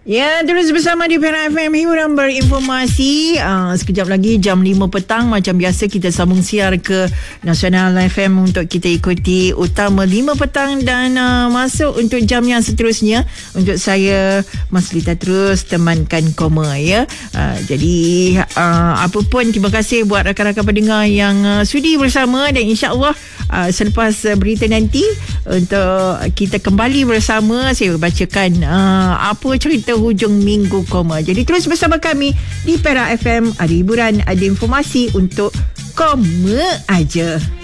Ya, terus bersama di Perak FM, hiburan berinformasi. Sekejap lagi jam 5 petang, macam biasa kita sambung siar ke Nasional FM untuk kita ikuti utama 5 petang dan masuk untuk jam yang seterusnya. Untuk saya, Mas Lita terus temankan koma ya. Jadi apa pun, terima kasih buat rakan-rakan pendengar yang sudi bersama, dan insya-Allah selepas berita nanti untuk kita kembali bersama, saya bacakan apa cerita hujung minggu koma. Jadi terus bersama kami di Perak FM. Ada hiburan, ada informasi untuk koma aja.